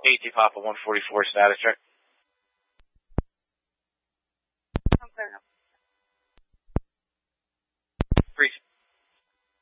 AT Papa 144 status check. I'm clearing up.